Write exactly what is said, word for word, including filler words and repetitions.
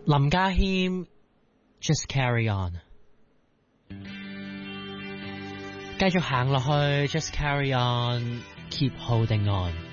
林家謙 Just Carry On， 繼續行落去 Just Carry On Keep Holding On。